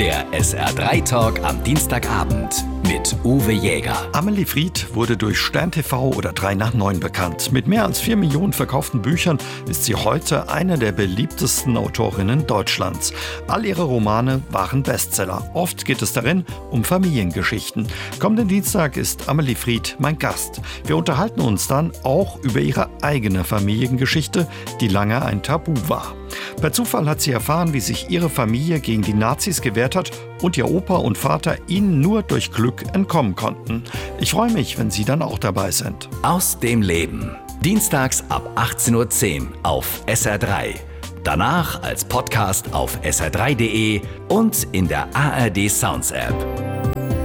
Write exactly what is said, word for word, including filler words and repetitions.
Der S R drei Talk am Dienstagabend mit Uwe Jäger. Amelie Fried wurde durch Stern T V oder drei nach neun bekannt. Mit mehr als vier Millionen verkauften Büchern ist sie heute eine der beliebtesten Autorinnen Deutschlands. All ihre Romane waren Bestseller. Oft geht es darin um Familiengeschichten. Kommenden Dienstag ist Amelie Fried mein Gast. Wir unterhalten uns dann auch über ihre eigene Familiengeschichte, die lange ein Tabu war. Per Zufall hat sie erfahren, wie sich ihre Familie gegen die Nazis gewehrt hat und ihr Opa und Vater ihnen nur durch Glück entkommen konnten. Ich freue mich, wenn Sie dann auch dabei sind. Aus dem Leben. Dienstags ab achtzehn Uhr zehn auf S R drei. Danach als Podcast auf S R drei Punkt de und in der A R D Sounds App.